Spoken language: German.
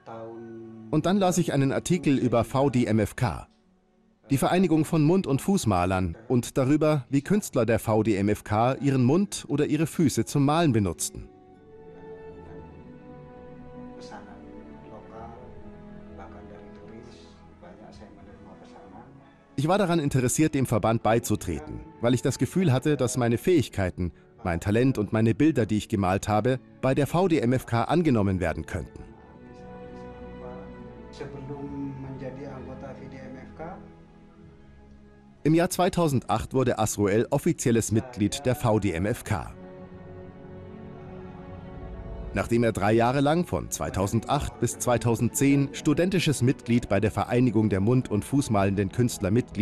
Und dann las ich einen Artikel über VDMFK, die Vereinigung von Mund- und Fußmalern, und darüber, wie Künstler der VDMFK ihren Mund oder ihre Füße zum Malen benutzten. Ich war daran interessiert, dem Verband beizutreten, weil ich das Gefühl hatte, dass meine Fähigkeiten, mein Talent und meine Bilder, die ich gemalt habe, bei der VDMFK angenommen werden könnten. Im Jahr 2008 wurde Asruel offizielles Mitglied der VDMFK. Nachdem er 3 Jahre lang von 2008 bis 2010 studentisches Mitglied bei der Vereinigung der Mund- und Fußmalenden Künstler Mitglied